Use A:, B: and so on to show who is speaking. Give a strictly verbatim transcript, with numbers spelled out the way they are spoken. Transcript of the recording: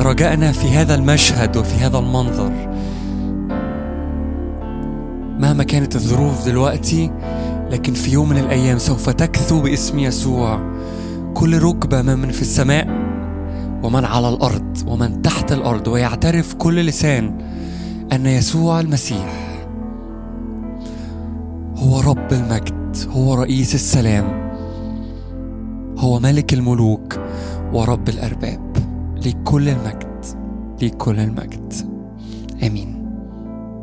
A: رجائنا في هذا المشهد وفي هذا المنظر. مهما كانت الظروف دلوقتي، لكن في يوم من الأيام سوف تكثو باسم يسوع كل ركبة، من في السماء ومن على الأرض ومن تحت الأرض، ويعترف كل لسان أن يسوع المسيح هو رب المجد، هو رئيس السلام، هو ملك الملوك ورب الأرباب. لكل المجد، لكل المجد. آمين.